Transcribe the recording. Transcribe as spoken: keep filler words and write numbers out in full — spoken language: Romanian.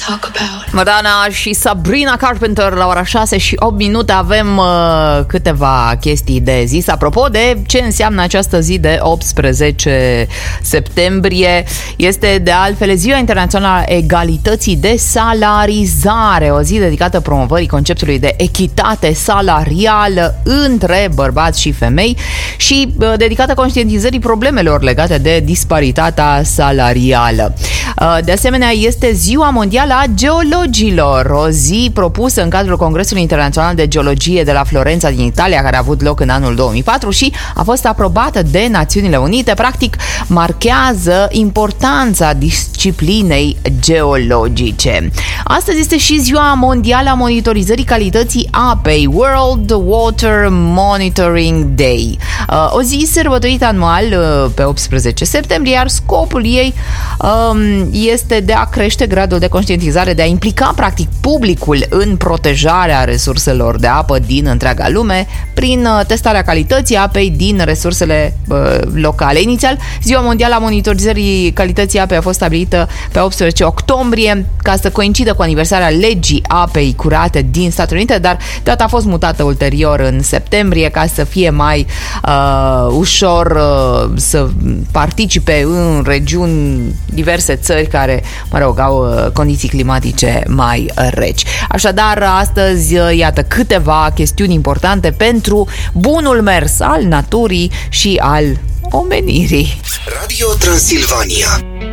Madonna și Sabrina Carpenter la ora șase și opt minute. Avem uh, câteva chestii de zis apropo de ce înseamnă această zi de optsprezece septembrie. Este de altfel Ziua Internațională a Egalității de Salarizare, o zi dedicată promovării conceptului de echitate salarială între bărbați și femei și uh, dedicată conștientizării problemelor legate de disparitatea salarială. Uh, de asemenea, este Ziua Mondială a Geologilor, o zi propusă în cadrul Congresului Internațional de Geologie de la Florența din Italia, care a avut loc în anul două mii patru și a fost aprobată de Națiunile Unite. Practic, marchează importanța disciplinei geologice. Astăzi este și Ziua Mondială a Monitorizării Calității Apei, World Water Monitoring Day. O zi sărbătorită anual pe optsprezece septembrie, iar scopul ei este de a crește gradul de conștientizare, de a implica practic publicul în protejarea resurselor de apă din întreaga lume prin testarea calității apei din resursele uh, locale. Inițial, Ziua Mondială a Monitorizării Calității Apei a fost stabilită pe optsprezece octombrie ca să coincidă cu aniversarea legii apei curate din Statele Unite, dar data a fost mutată ulterior în septembrie ca să fie mai uh, ușor uh, să participe în regiuni, diverse țări care, mă rog, au uh, condiții climatice mai reci. Așadar, astăzi, iată câteva chestiuni importante pentru bunul mers al naturii și al omenirii. Radio Transilvania.